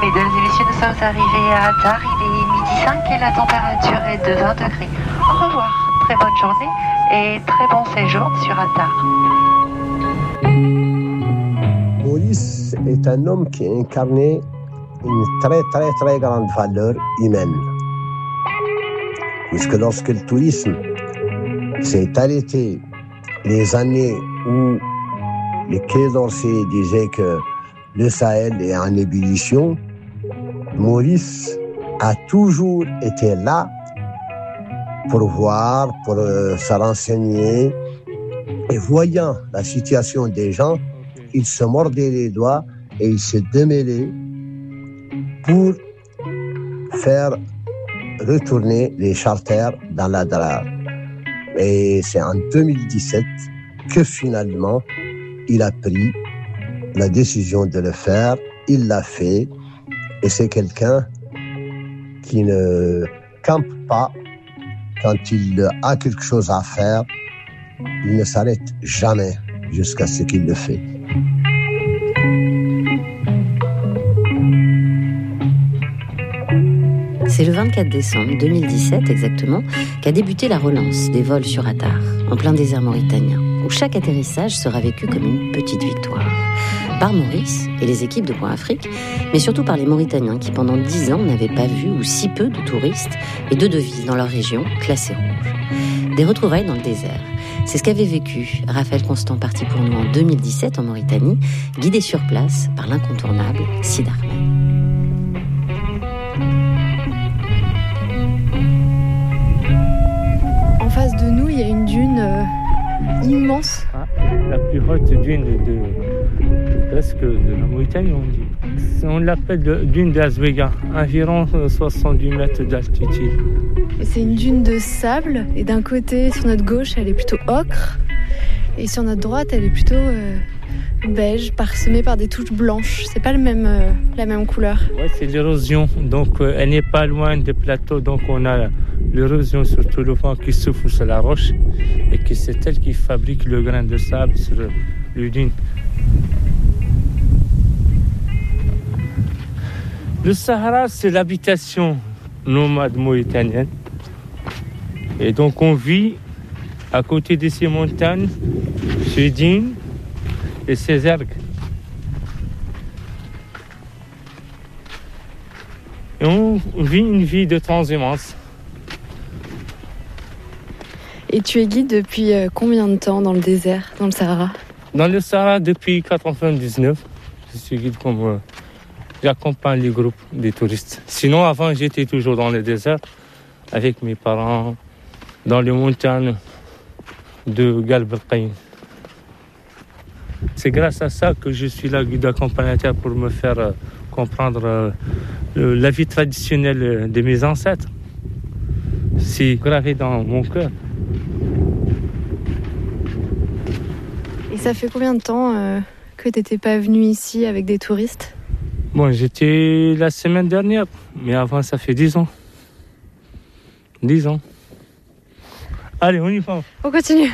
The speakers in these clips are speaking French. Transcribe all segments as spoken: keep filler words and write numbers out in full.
Mesdames et messieurs, nous sommes arrivés à Attar, il est midi cinq et la température est de vingt degrés. Au revoir, très bonne journée et très bon séjour sur Attar. Maurice est un homme qui incarnait une très très très grande valeur humaine. Puisque lorsque le tourisme s'est arrêté, les années où les Quai d'Orsay disaient que le Sahel est en ébullition, Maurice a toujours été là pour voir, pour euh, se renseigner. Et voyant la situation des gens, il se mordait les doigts et il se démêlait pour faire retourner les charters dans la Drare. Et c'est en deux mille dix-sept que finalement, il a pris la décision de le faire. Il l'a fait. Et c'est quelqu'un qui ne campe pas quand il a quelque chose à faire. Il ne s'arrête jamais jusqu'à ce qu'il le fait. C'est le vingt-quatre décembre deux mille dix-sept exactement qu'a débuté la relance des vols sur Attar, en plein désert mauritanien, où chaque atterrissage sera vécu comme une petite victoire. Par Maurice et les équipes de Point Afrique, mais surtout par les Mauritaniens qui pendant dix ans n'avaient pas vu ou si peu de touristes et de devises dans leur région classée rouge. Des retrouvailles dans le désert. C'est ce qu'avait vécu Raphaël Constant, parti pour nous en deux mille dix-sept en Mauritanie, guidé sur place par l'incontournable Sid Ahmed. En face de nous, il y a une dune euh, immense. Ah, la plus haute dune de, presque de la Mauritanie, on dit. On l'appelle de, dune d'Azouéga, environ soixante-dix mètres d'altitude. C'est une dune de sable, et d'un côté, sur notre gauche, elle est plutôt ocre, et sur notre droite, elle est plutôt euh, beige, parsemée par des touches blanches. C'est pas le même, euh, la même couleur. Ouais, c'est l'érosion, donc euh, elle n'est pas loin des plateaux, donc on a l'érosion sur tout le vent qui souffle sur la roche, et que c'est elle qui fabrique le grain de sable sur le dune. Le Sahara, c'est l'habitation nomade mauritanienne. Et donc on vit à côté de ces montagnes, ces dunes et ces ergues. Et on vit une vie de transhumance. Et tu es guide depuis combien de temps dans le désert, dans le Sahara ? Dans le Sahara, depuis quatre-vingt-dix-neuf, je suis guide comme... Euh, j'accompagne les groupes des touristes. Sinon, avant, j'étais toujours dans le désert avec mes parents, dans les montagnes de Galb el-Qaïn. C'est grâce à ça que je suis là, guide accompagnateur, pour me faire euh, comprendre euh, la vie traditionnelle de mes ancêtres. C'est gravé dans mon cœur. Et ça fait combien de temps euh, que tu n'étais pas venu ici avec des touristes ? Bon, j'étais la semaine dernière, mais avant, ça fait dix ans. Dix ans. Allez, on y va. On continue.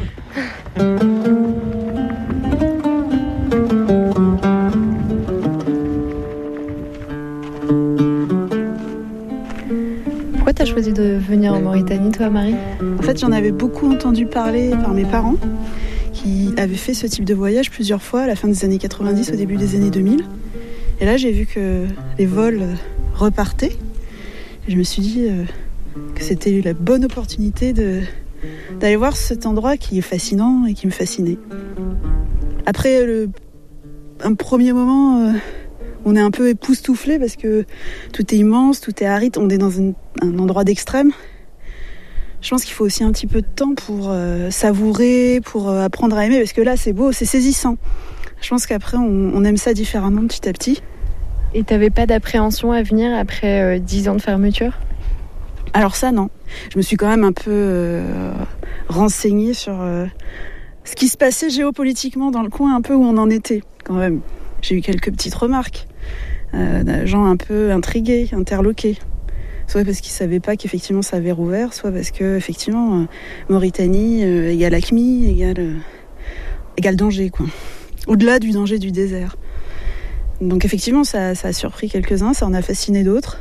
Pourquoi tu as choisi de venir en Mauritanie, toi, Marie ? En fait, j'en avais beaucoup entendu parler par mes parents, qui avaient fait ce type de voyage plusieurs fois à la fin des années quatre-vingt-dix, au début des années deux mille. Et là, j'ai vu que les vols repartaient. Et je me suis dit euh, que c'était la bonne opportunité de, d'aller voir cet endroit qui est fascinant et qui me fascinait. Après le, un premier moment, euh, on est un peu époustouflé parce que tout est immense, tout est aride. On est dans une, un endroit d'extrême. Je pense qu'il faut aussi un petit peu de temps pour euh, savourer, pour euh, apprendre à aimer. Parce que là, c'est beau, c'est saisissant. Je pense qu'après, on, on aime ça différemment petit à petit. Et t'avais pas d'appréhension à venir après dix euh, ans de fermeture ? Alors ça, non. Je me suis quand même un peu euh, renseignée sur euh, ce qui se passait géopolitiquement dans le coin, un peu où on en était, quand même. J'ai eu quelques petites remarques. Euh, de gens un peu intrigués, interloqués. Soit parce qu'ils savaient pas qu'effectivement ça avait rouvert, soit parce que, effectivement, euh, Mauritanie euh, égale A C M I, égale, euh, égale danger, quoi. Au-delà du danger du désert. Donc effectivement, ça, ça a surpris quelques-uns, ça en a fasciné d'autres.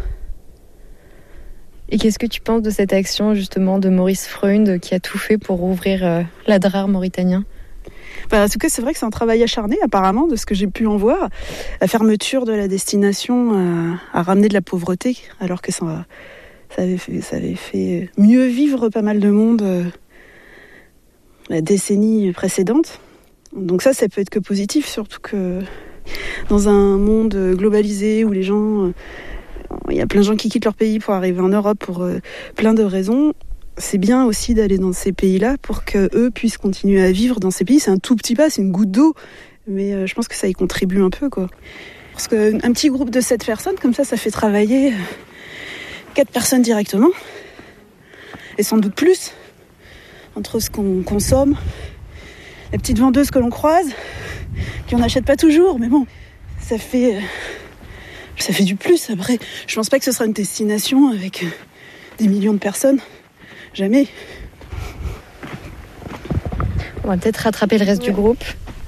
Et qu'est-ce que tu penses de cette action justement de Maurice Freund qui a tout fait pour ouvrir euh, l'Adrar mauritanien ? Bah, en tout cas, c'est vrai que c'est un travail acharné, apparemment, de ce que j'ai pu en voir. La fermeture de la destination a, a ramené de la pauvreté, alors que ça, ça, avait fait, ça avait fait mieux vivre pas mal de monde euh, la décennie précédente. Donc ça, ça peut être que positif, surtout que dans un monde globalisé où les gens... Il y a plein de gens qui quittent leur pays pour arriver en Europe pour euh, plein de raisons. C'est bien aussi d'aller dans ces pays-là pour qu'eux puissent continuer à vivre dans ces pays. C'est un tout petit pas, c'est une goutte d'eau. Mais euh, je pense que ça y contribue un peu, quoi. Parce qu'un petit groupe de sept personnes, comme ça, ça fait travailler quatre personnes directement. Et sans doute plus. Entre ce qu'on consomme, les petites vendeuses que l'on croise, qui on n'achète pas toujours, mais bon, ça fait... Euh, Ça fait du plus. Après, je pense pas que ce sera une destination avec des millions de personnes. Jamais. On va peut-être rattraper le reste ouais. du groupe.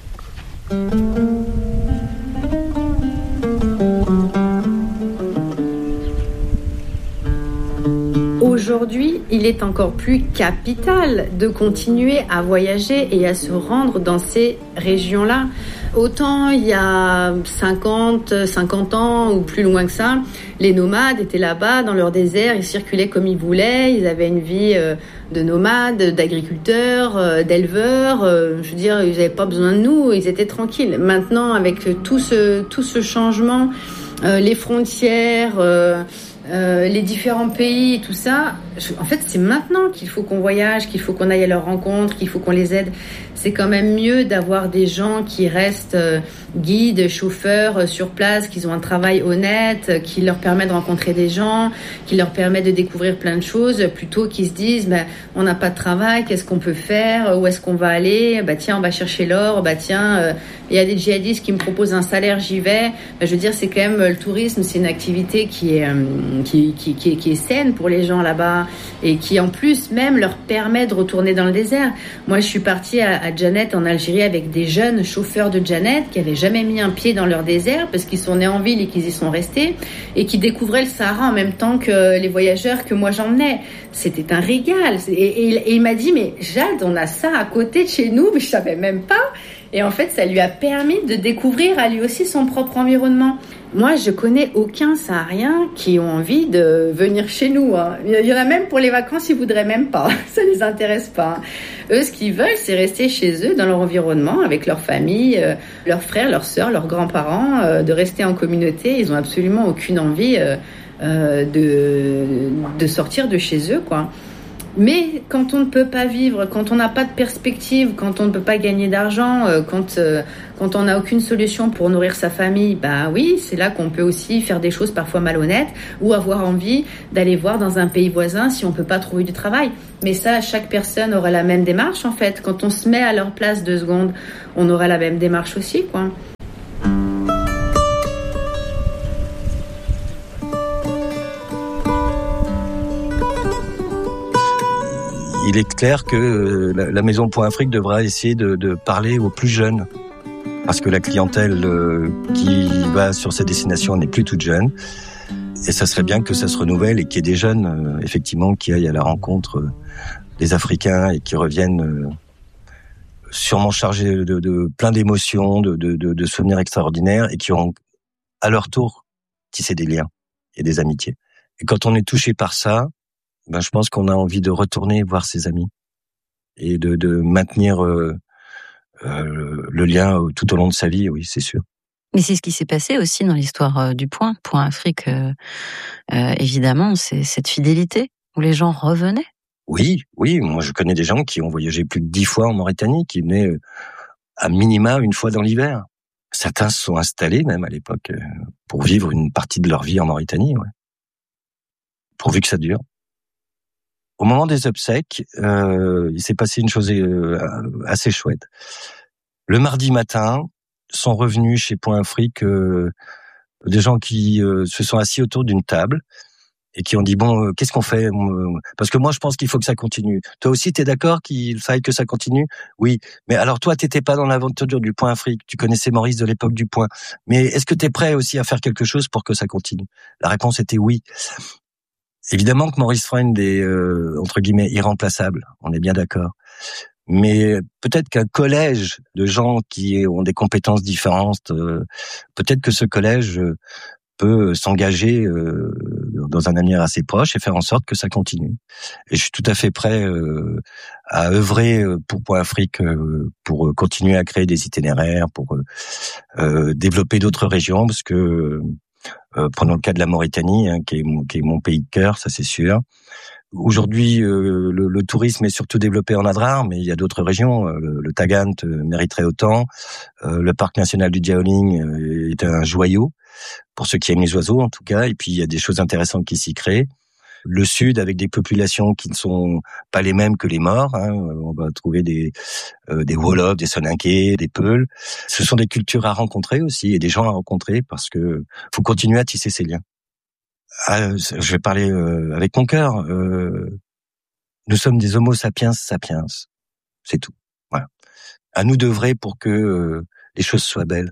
Aujourd'hui, il est encore plus capital de continuer à voyager et à se rendre dans ces régions-là. Autant il y a cinquante, cinquante ans ou plus loin que ça, les nomades étaient là-bas dans leur désert, ils circulaient comme ils voulaient, ils avaient une vie de nomades, d'agriculteurs, d'éleveurs. Je veux dire, ils n'avaient pas besoin de nous, ils étaient tranquilles. Maintenant, avec tout ce, tout ce changement, euh, les frontières... Euh, Euh, les différents pays, tout ça, je, en fait, c'est maintenant qu'il faut qu'on voyage, qu'il faut qu'on aille à leur rencontre, qu'il faut qu'on les aide. C'est quand même mieux d'avoir des gens qui restent euh, guides, chauffeurs euh, sur place, qui ont un travail honnête, euh, qui leur permet de rencontrer des gens, qui leur permet de découvrir plein de choses, plutôt qu'ils se disent, bah, on n'a pas de travail, qu'est-ce qu'on peut faire, où est-ce qu'on va aller, bah tiens, on va chercher l'or, bah tiens, euh, il y a des djihadistes qui me proposent un salaire, j'y vais. Bah, je veux dire, c'est quand même le tourisme, c'est une activité qui est euh, Qui, qui, qui, qui est saine pour les gens là-bas et qui en plus même leur permet de retourner dans le désert. Moi, je suis partie à, à Djanet en Algérie avec des jeunes chauffeurs de Djanet qui avaient jamais mis un pied dans leur désert parce qu'ils sont nés en ville et qu'ils y sont restés et qui découvraient le Sahara en même temps que les voyageurs que moi j'emmenais. C'était un régal. Et, et, et il m'a dit, mais Jade, on a ça à côté de chez nous, mais je savais même pas. Et en fait, ça lui a permis de découvrir à lui aussi son propre environnement. Moi, je connais aucun Sahariens qui ont envie de venir chez nous. Hein. Il y en a même pour les vacances, ils voudraient même pas. Ça les intéresse pas. Eux, ce qu'ils veulent, c'est rester chez eux, dans leur environnement, avec leur famille, euh, leurs frères, leurs sœurs, leurs grands-parents, euh, de rester en communauté. Ils ont absolument aucune envie euh, euh, de, de sortir de chez eux, quoi. Mais quand on ne peut pas vivre, quand on n'a pas de perspective, quand on ne peut pas gagner d'argent, euh, quand euh, quand on n'a aucune solution pour nourrir sa famille, bah oui, c'est là qu'on peut aussi faire des choses parfois malhonnêtes ou avoir envie d'aller voir dans un pays voisin si on peut pas trouver du travail. Mais ça, chaque personne aura la même démarche en fait. Quand on se met à leur place deux secondes, on aura la même démarche aussi, quoi. Il est clair que la Maison Point Afrique devra essayer de, de parler aux plus jeunes. Parce que la clientèle qui va sur ces destinations n'est plus toute jeune. Et ça serait bien que ça se renouvelle et qu'il y ait des jeunes, effectivement, qui aillent à la rencontre des Africains et qui reviennent sûrement chargés de, de plein d'émotions, de, de, de, de souvenirs extraordinaires et qui auront à leur tour tissé des liens et des amitiés. Et quand on est touché par ça, ben, je pense qu'on a envie de retourner voir ses amis et de, de maintenir euh, euh, le lien tout au long de sa vie, oui, c'est sûr. Mais c'est ce qui s'est passé aussi dans l'histoire euh, du Point. Point Afrique, euh, euh, évidemment, c'est cette fidélité où les gens revenaient. Oui, oui, moi je connais des gens qui ont voyagé plus de dix fois en Mauritanie, qui venaient euh, à minima une fois dans l'hiver. Certains se sont installés même à l'époque euh, pour vivre une partie de leur vie en Mauritanie, ouais. Pourvu que ça dure. Au moment des obsèques, euh, il s'est passé une chose euh, assez chouette. Le mardi matin, sont revenus chez Point Afrique euh, des gens qui euh, se sont assis autour d'une table et qui ont dit bon, euh, qu'est-ce qu'on fait? Parce que moi, je pense qu'il faut que ça continue. Toi aussi, t'es d'accord qu'il faille que ça continue? Oui. Mais alors toi, t'étais pas dans l'aventure du Point Afrique. Tu connaissais Maurice de l'époque du Point. Mais est-ce que t'es prêt aussi à faire quelque chose pour que ça continue? La réponse était oui. Évidemment que Maurice Freund est euh, entre guillemets irremplaçable. On est bien d'accord. Mais peut-être qu'un collège de gens qui ont des compétences différentes, euh, peut-être que ce collège peut s'engager euh, dans un avenir assez proche et faire en sorte que ça continue. Et je suis tout à fait prêt euh, à œuvrer pour Point Afrique, euh, pour continuer à créer des itinéraires, pour euh, développer d'autres régions, parce que euh, prenons le cas de la Mauritanie, hein, qui est mon, qui est mon pays de cœur, ça c'est sûr. Aujourd'hui, euh, le, le tourisme est surtout développé en Adrar, mais il y a d'autres régions. Le, le Tagant euh, mériterait autant. Euh, le parc national du Diaoling euh, est un joyau, pour ceux qui aiment les oiseaux en tout cas. Et puis, il y a des choses intéressantes qui s'y créent. Le sud, avec des populations qui ne sont pas les mêmes que les Maures. Hein. On va trouver des, euh, des Wolofs, des Soninké, des Peuls. Ce sont des cultures à rencontrer aussi, et des gens à rencontrer, parce que faut continuer à tisser ces liens. Ah, je vais parler euh, avec mon cœur. Euh, nous sommes des Homo sapiens sapiens. C'est tout. Voilà. À nous d'œuvrer pour que euh, les choses soient belles.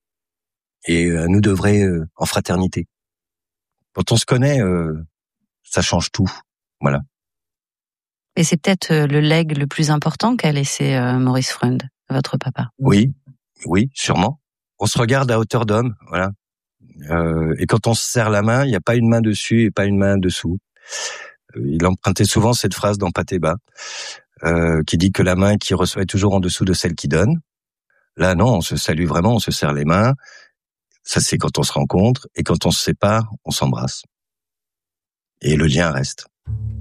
Et à nous d'œuvrer euh, en fraternité. Quand on se connaît, euh, ça change tout. Voilà. Et c'est peut-être le legs le plus important qu'a laissé euh, Maurice Freund, votre papa. Oui, oui, sûrement. On se regarde à hauteur d'homme, voilà. Euh, et quand on se serre la main, il n'y a pas une main dessus et pas une main dessous. Il empruntait souvent cette phrase dans Patéba, euh, qui dit que la main qui reçoit est toujours en dessous de celle qui donne. Là, non, on se salue vraiment, on se serre les mains. Ça, c'est quand on se rencontre. Et quand on se sépare, on s'embrasse. Et le lien reste.